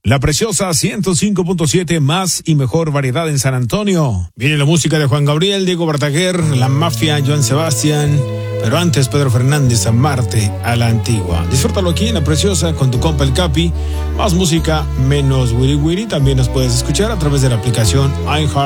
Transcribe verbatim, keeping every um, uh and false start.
La Preciosa ciento cinco punto siete, más y mejor variedad en San Antonio. Viene la música de Juan Gabriel, Diego Verdaguer, La Mafia, Joan Sebastián. Pero antes, Pedro Fernández, Amarte a la Antigua. Disfrútalo aquí en La Preciosa con tu compa el Capi. Más música, menos wiri wiri. También nos puedes escuchar a través de la aplicación iHeart.